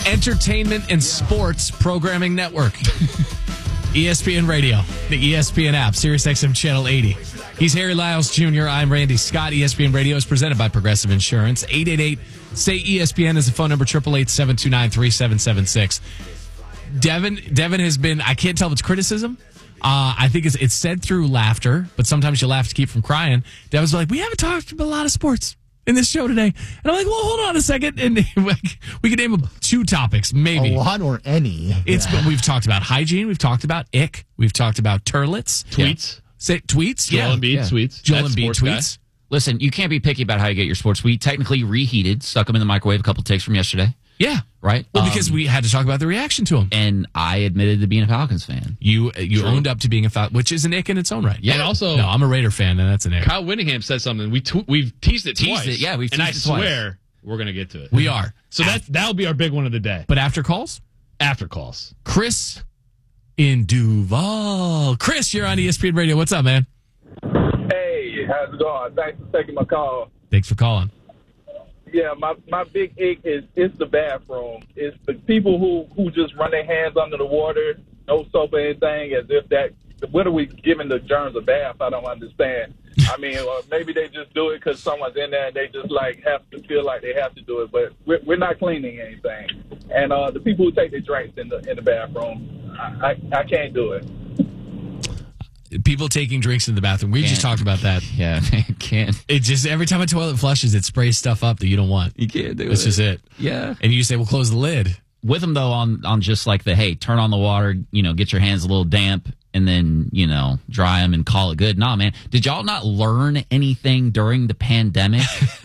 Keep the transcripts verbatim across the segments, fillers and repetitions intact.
Entertainment and Sports Programming Network. E S P N Radio, the E S P N app, SiriusXM Channel eighty. He's Harry Lyles Junior I'm Randy Scott. E S P N Radio is presented by Progressive Insurance. eight eight eight, S A Y, E S P N is the phone number, eight eight eight, seven two nine, three seven seven six. Devin, Devin has been, I can't tell if it's criticism. Uh, I think it's, it's said through laughter, but sometimes you laugh to keep from crying. Devin's like, we haven't talked about a lot of sports in this show today. And I'm like, well, hold on a second. And we can name two topics, maybe. A lot or any. It's yeah. We've talked about hygiene. We've talked about ick. We've talked about turlets. Tweets. Yeah. Say, tweets. Joel yeah. Embiid yeah. tweets. Joel That's Embiid tweets. Guy. Listen, you can't be picky about how you get your sports. We technically reheated, stuck them in the microwave, a couple takes from yesterday. Yeah. Right? Well, because um, we had to talk about the reaction to him. And I admitted to being a Falcons fan. You you True. owned up to being a Falcons, which is an ick in its own right. Yeah. And also, no, I'm a Raider fan, and that's an ick. Kyle Whittingham said something. We tw- we've teased it teased twice. It, yeah, we've teased and I it swear twice. we're gonna get to it. We are. So that that'll be our big one of the day. But after calls, after calls, Chris in Duval. Chris, you're on E S P N Radio. What's up, man? Hey, how's it going? Thanks for taking my call. Thanks for calling. Yeah, my, my big ick is it's the bathroom. It's the people who, who just run their hands under the water, no soap or anything, as if that, what are we giving the germs a bath? I don't understand. I mean, or maybe they just do it because someone's in there and they just, like, have to feel like they have to do it. But we're, we're not cleaning anything. And uh, the people who take their drinks in the in the bathroom, I, I, I can't do it. People taking drinks in the bathroom. We Can't. just talked about that. Yeah, can't. It just, every time a toilet flushes, it sprays stuff up that you don't want. You can't do That's it. just it. Yeah. And you say, well, close the lid. With them, though, on, on just like the, hey, turn on the water, you know, get your hands a little damp, and then, you know, dry them and call it good. Nah, man. Did y'all not learn anything during the pandemic?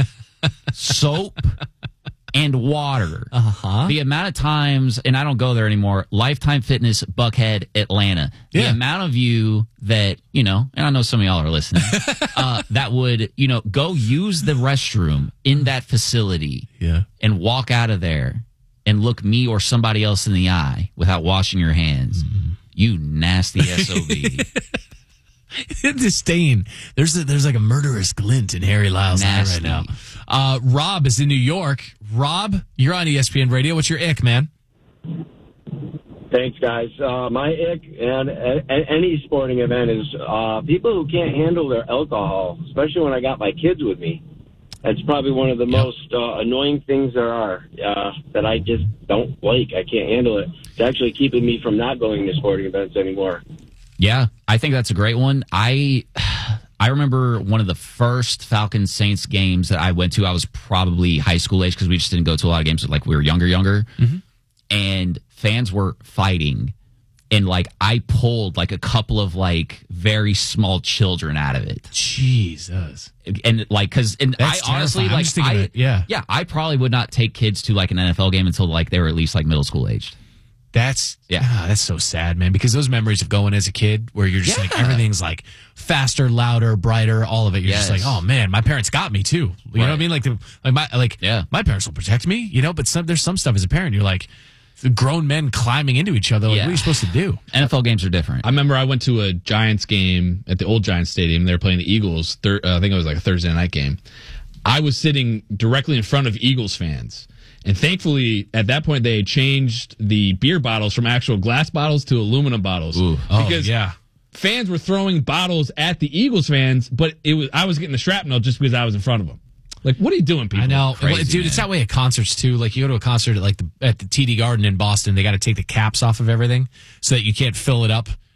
Soap and water. Uh-huh. The amount of times, and I don't go there anymore, Lifetime Fitness, Buckhead, Atlanta. The Yeah. amount of you that, you know, and I know some of y'all are listening, uh, that would, you know, go use the restroom in that facility Yeah. and walk out of there and look me or somebody else in the eye without washing your hands. Mm-hmm. You nasty S O B. Disdain. There's a, there's like a murderous glint in Harry Lyle's eye right now. Uh, Rob is in New York. Rob, you're on E S P N Radio. What's your ick, man? Thanks, guys. Uh, my ick and, and any sporting event is uh, people who can't handle their alcohol, especially when I got my kids with me. That's probably one of the yep. most uh, annoying things there are uh, that I just don't like. I can't handle it. It's actually keeping me from not going to sporting events anymore. Yeah, I think that's a great one. I I remember one of the first Falcons Saints games that I went to. I was probably high school age because we just didn't go to a lot of games. Like we were younger, younger, mm-hmm. and fans were fighting, and like I pulled like a couple of like very small children out of it. Jesus, and like because and That's I honestly terrifying. I'm like just thinking I, of it. yeah yeah I probably would not take kids to like an N F L game until like they were at least like middle school aged. That's yeah. ah, that's so sad, man. Because those memories of going as a kid, where you're just yeah. like everything's like faster, louder, brighter, all of it. You're yes. just like, oh man, my parents got me too. You right. know what I mean? Like, the, like my like yeah. my parents will protect me. You know, but some, there's some stuff as a parent, you're like the grown men climbing into each other. Like, yeah. what are you supposed to do? N F L games are different. I remember I went to a Giants game at the old Giants Stadium. They were playing the Eagles. Thir- uh, I think it was like a Thursday night game. I was sitting directly in front of Eagles fans. And thankfully, at that point, they had changed the beer bottles from actual glass bottles to aluminum bottles. Ooh. Oh, because yeah. fans were throwing bottles at the Eagles fans, but it was I was getting the shrapnel just because I was in front of them. Like, what are you doing, people? I know, Crazy, well, dude. man. It's that way at concerts too. Like, you go to a concert at like the at the T D Garden in Boston, they got to take the caps off of everything so that you can't fill it up